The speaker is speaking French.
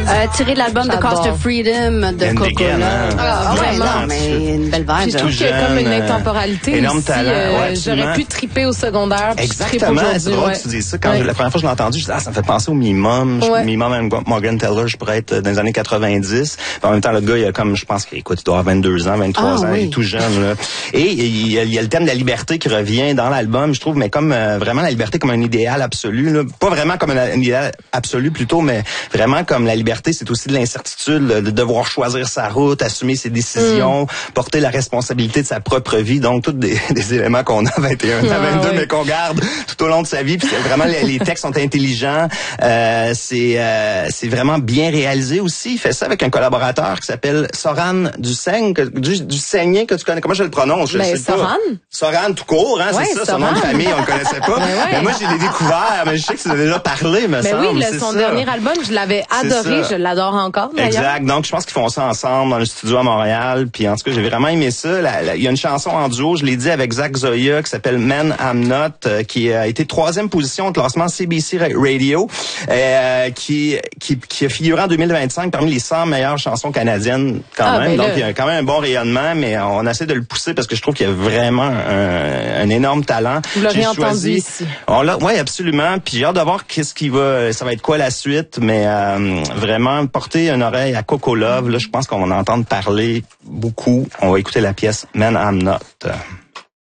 Tiré de l'album The Cost of Freedom de Coca-Cola. Vraiment, mais une belle vibe. Je trouve qu'il y a comme une intemporalité énorme aussi. talent, J'aurais pu triper au secondaire. Exactement, c'est drôle que tu dises ça. Quand la première fois que je l'ai entendu, je disais, ça me fait penser au Minimum. Minimum and Morgan Taylor, je pourrais être dans les années 90. En même temps, le gars, il a comme, je pense qu'il doit avoir 22 ans, 23 ans, il est tout jeune, là. Et il y a le thème de la liberté qui revient dans l'album, je trouve, mais comme vraiment la liberté comme un idéal absolu, là. Pas vraiment comme un idéal absolu plutôt, mais vraiment comme la liberté, c'est aussi de l'incertitude, de devoir choisir sa route, assumer ses décisions, porter la responsabilité de sa propre vie. Donc, tous des éléments qu'on a à 21 à 22, mais qu'on garde tout au long de sa vie. Puis vraiment, les textes sont intelligents. C'est vraiment bien réalisé aussi. Il fait ça avec un collaborateur qui s'appelle Soran Dusseigne, du Saigné, que tu connais. Comment je le prononce? Je sais Soran? pas. Soran tout court, hein, c'est ça, son nom de famille, on le connaissait pas. Mais moi, je l'ai découvert, mais je sais que tu as déjà parlé, me semble. Oui, son dernier album, je l'avais adoré, je l'adore encore, d'ailleurs. Exact. Donc, je pense qu'ils font ça ensemble dans le studio à Montréal. Puis, en tout cas, j'ai vraiment aimé ça. Il y a une chanson en duo, je l'ai dit, avec Zach Zoya, qui s'appelle Man I'm Not, qui a été 3e position au classement CBC Radio, qui a figuré en 2025 parmi les 100 meilleures chansons canadiennes, quand même. Donc, il y a quand même un bon rayonnement, mais on essaie de le pousser parce que je trouve qu'il y a vraiment un énorme talent. Vous l'aurez entendu ici. Oui, absolument. Puis j'ai hâte de voir ça va être quoi la suite, mais vraiment porter une oreille à Coco Love. Là, je pense qu'on va en entendre parler beaucoup. On va écouter la pièce Man I'm Not.